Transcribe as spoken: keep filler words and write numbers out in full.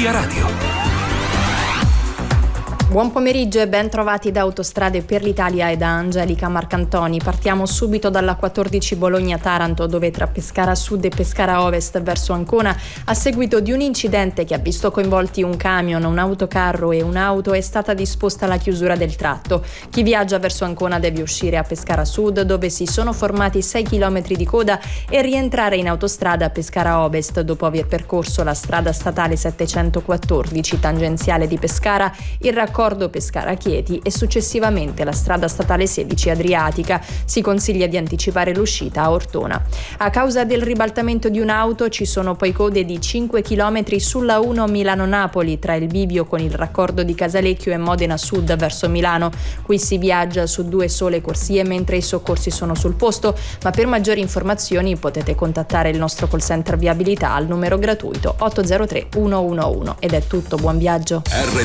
Via Radio. Buon pomeriggio e ben trovati da Autostrade per l'Italia e da Angelica Marcantoni. Partiamo subito dalla quattordici Bologna-Taranto, dove tra Pescara Sud e Pescara Ovest verso Ancona, a seguito di un incidente che ha visto coinvolti un camion, un autocarro e un'auto, è stata disposta la chiusura del tratto. Chi viaggia verso Ancona deve uscire a Pescara Sud, dove si sono formati sei chilometri di coda, e rientrare in autostrada a Pescara Ovest dopo aver percorso la strada statale settecentoquattordici tangenziale di Pescara, il raccordo Pescara-Chieti e successivamente la strada statale sedici Adriatica. Si consiglia di anticipare l'uscita a Ortona. A causa del ribaltamento di un'auto ci sono poi code di cinque chilometri sulla uno Milano-Napoli tra il bivio con il raccordo di Casalecchio e Modena Sud verso Milano. Qui si viaggia su due sole corsie mentre i soccorsi sono sul posto, ma per maggiori informazioni potete contattare il nostro call center viabilità al numero gratuito otto zero tre uno uno uno. Ed è tutto, buon viaggio.